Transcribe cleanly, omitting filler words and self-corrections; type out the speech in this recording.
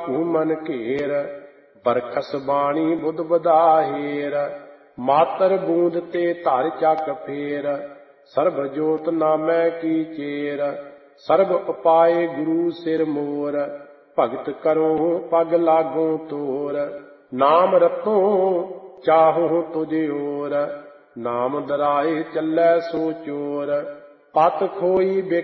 ਘੂਮਨ ਘੇਰ, ਬਰਖਸ ਬਾਣੀ ਬੁੱਧ ਬਦਾਹੇਰ। ਮਾਤਰ ਬੂੰਦ ਤੇ ਧਰ ਚੱਕ ਫੇਰ, ਸਰਬ ਜੋਤ ਨਾਮੈ ਕੀ ਚੇਰ। ਸਰਬ ਉਪਾਏ ਗੁਰੂ ਸਿਰ ਮੋਰ, ਭਗਤ ਕਰੋ ਪਗ ਲਾਗੋ ਤੋਰ। ਨਾਮ ਰਤੋ ਚਾਹੋ ਤੁਝ ਓਰ, ਨਾਮ ਦਰਾਏ ਚੱਲੈ ਸੋ ਚੋਰ। ਪਤ ਖੋਈ